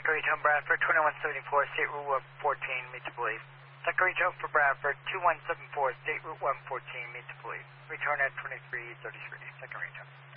Second reach home Bradford, 2174, State Route 114, meet the police. Second reach home for Bradford, 2174, State Route 114, meet the police. Return at 2333, second reach home.